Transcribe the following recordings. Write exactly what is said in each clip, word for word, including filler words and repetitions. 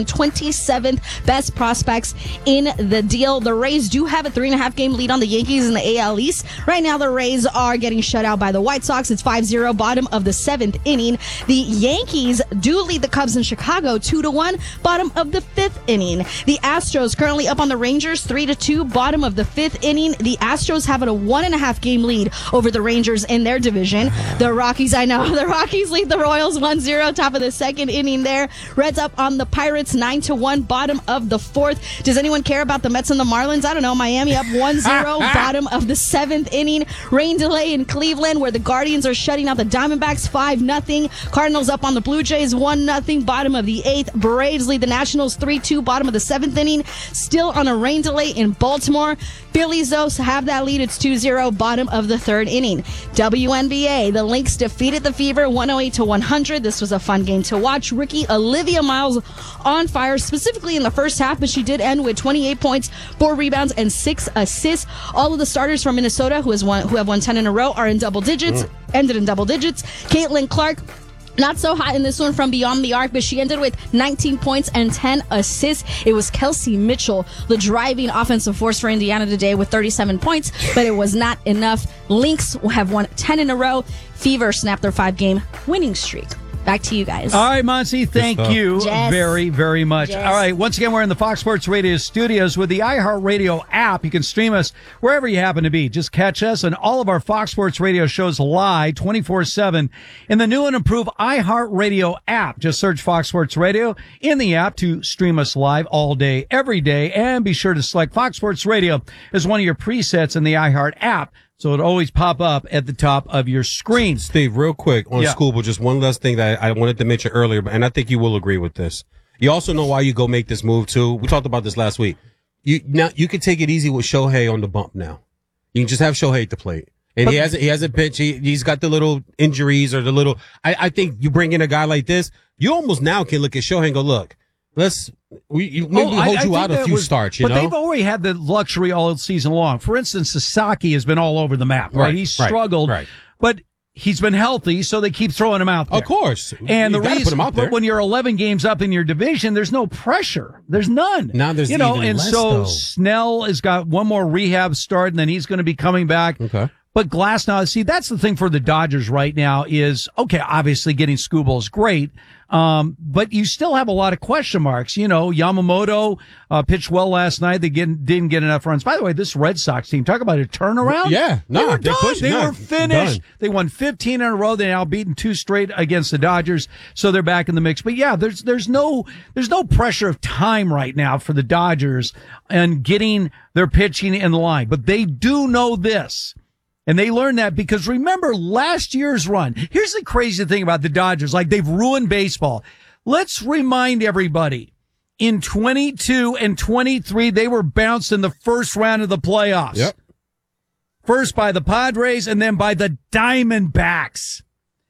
twenty-seventh best prospects in the deal. The Rays do have a three and a half game lead on the Yankees in the A L East. Right now, the Rays are getting shut out by the White Sox. It's five zero, bottom of the seventh inning. The Yankees do lead the Cubs in Chicago two to one, bottom of the fifth inning. The Astros currently up on the Rangers three to two, bottom of the fifth inning. The Astros have a one and a half game lead over the Rangers in their division. The Rockies, I know, the Rockies lead the Royals one zero, top of the second inning there. Reds up on the Pirates nine to one, bottom of the fourth. Does anyone care about the Mets and the Marlins? I don't know. Miami up one zero, bottom of the seventh inning. Rain delay in Cleveland, where the Guardians are shutting out the Diamondbacks five nothing. Cardinals up on the Blue Jays one nothing, bottom of the eighth. Braves lead the Nationals three two, bottom of the seventh inning. Still on a rain delay in Baltimore. Phillies, though, have that lead. It's two zero, bottom of the third inning. W N B A, the Lynx defeated the Fever one oh eight to one hundred. This was a fun game to watch. Rookie Olivia Miles on fire, specifically in the first half, but she did end with twenty-eight points, four rebounds, and six assists. All of the starters from Minnesota who has won, who have won ten in a row are in double digits, mm. ended in double digits. Caitlin Clark, not so hot in this one from beyond the arc, but she ended with nineteen points and ten assists. It was Kelsey Mitchell, the driving offensive force for Indiana today, with thirty-seven points, but it was not enough. Lynx have won ten in a row. Fever snapped their five-game winning streak. Back to you guys. All right, Monty, thank you Jess. very, very much. Jess. All right, once again, we're in the Fox Sports Radio studios with the iHeartRadio app. You can stream us wherever you happen to be. Just catch us and all of our Fox Sports Radio shows live twenty-four seven in the new and improved iHeartRadio app. Just search Fox Sports Radio in the app to stream us live all day, every day. And be sure to select Fox Sports Radio as one of your presets in the iHeart app, so it'll always pop up at the top of your screen. Steve, real quick on yeah. school, but just one last thing that I wanted to mention earlier, and I think you will agree with this. You also know why you go make this move too. We talked about this last week. You now you can take it easy with Shohei on the bump now. You can just have Shohei at the plate. And but, he hasn't, he hasn't pitched. He, he's got the little injuries or the little, I, I think you bring in a guy like this, you almost now can look at Shohei and go, look, let's, we, maybe oh, we hold I, you I out a few was, starts, you but know? But they've already had the luxury all season long. For instance, Sasaki has been all over the map, right? right He's struggled, right, right. but he's been healthy, so they keep throwing him out there. Of course. And you the reason, put him out there. but when you're eleven games up in your division, there's no pressure. There's none. Now there's you know, even and less, so though. Snell has got one more rehab start, and then he's going to be coming back. Okay. But Glasnow, see, that's the thing for the Dodgers right now is, okay, obviously getting Skubal is great, um, but you still have a lot of question marks. You know, Yamamoto uh, pitched well last night. They get, didn't get enough runs. By the way, this Red Sox team, talk about a turnaround. Yeah, no, they were they're done. pushing, They no, were finished. done. They won fifteen in a row. They now beaten two straight against the Dodgers, so they're back in the mix. But yeah, there's there's no there's no pressure of time right now for the Dodgers and getting their pitching in line. But they do know this. And they learned that because remember last year's run. Here's the crazy thing about the Dodgers. Like, they've ruined baseball. Let's remind everybody, in twenty-two and twenty-three, they were bounced in the first round of the playoffs. Yep. First by the Padres and then by the Diamondbacks.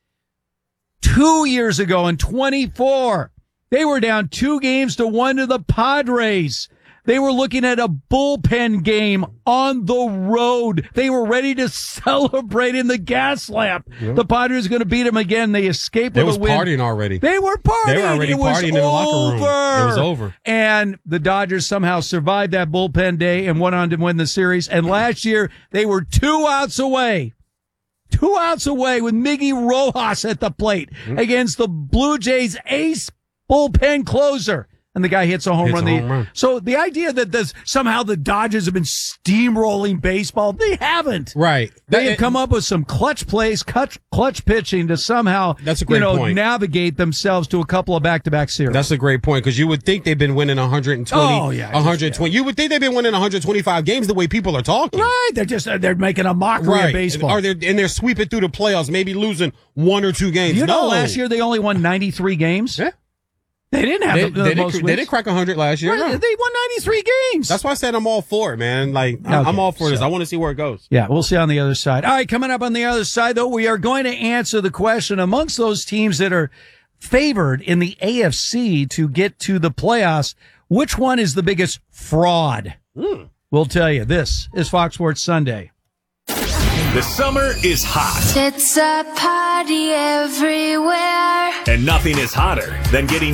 Two years ago in twenty-four, they were down two games to one to the Padres. They were looking at a bullpen game on the road. They were ready to celebrate in the gas lamp. Yep. The Padres are going to beat them again. They escaped with a win. They was partying already. They were partying. They were already it was partying in the locker room. It was over. And the Dodgers somehow survived that bullpen day and went on to win the series. And last year, they were two outs away. Two outs away with Miggy Rojas at the plate mm-hmm. against the Blue Jays ace bullpen closer. And the guy hits a home hits run. A home run. So the idea that this, somehow the Dodgers have been steamrolling baseball, they haven't. Right. They that, have come up with some clutch plays, clutch, clutch pitching to somehow, that's a great you know, point. navigate themselves to a couple of back-to-back series. That's a great point because you would think they've been winning one hundred twenty, oh, yeah, one hundred twenty. Yeah. You would think they've been winning one hundred twenty-five games the way people are talking. Right. They're just, they're making a mockery right. of baseball. Are they, and they're sweeping through the playoffs, maybe losing one or two games. You no. know, last year they only won ninety-tee games. Yeah. They didn't have they, the, the they, most didn't, wins. they didn't crack one hundred last year. Right, no. They won ninety-three games. That's why I said I'm all for it, man. Like, okay, I'm all for so. this. I want to see where it goes. Yeah, we'll see on the other side. All right, coming up on the other side, though, we are going to answer the question amongst those teams that are favored in the A F C to get to the playoffs, which one is the biggest fraud? Mm. We'll tell you. This is Fox Sports Sunday. The summer is hot. It's a party everywhere. And nothing is hotter than getting